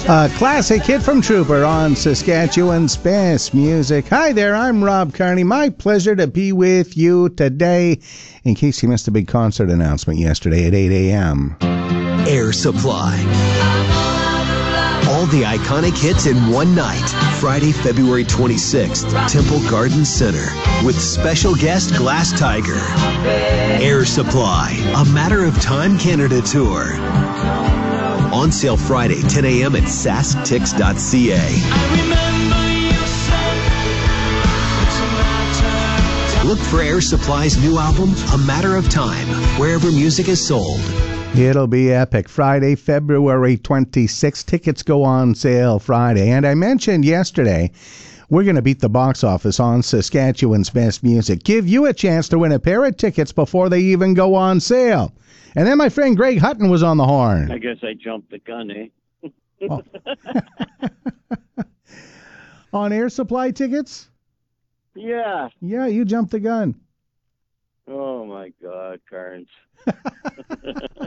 A classic hit from Trooper on Saskatchewan's Best Music. Hi there, I'm Rob Carney. My pleasure to be with you today. In case you missed a big concert announcement yesterday at 8 a.m. Air Supply. All the iconic hits in one night. Friday, February 26th, Temple Garden Center. With special guest Glass Tiger. Air Supply, A Matter of Time Canada Tour. On sale Friday, 10 a.m. at sasktix.ca. Look for Air Supply's new album, A Matter of Time, wherever music is sold. It'll be epic. Friday, February 26th. Tickets go on sale Friday. And I mentioned yesterday, we're going to beat the box office on Saskatchewan's Best Music. Give you a chance to win a pair of tickets before they even go on sale. And then my friend Greg Hutton was on the horn. I guess I jumped the gun, eh? Oh. On Air Supply tickets? Yeah. Yeah, you jumped the gun. Oh, my God, Carnes.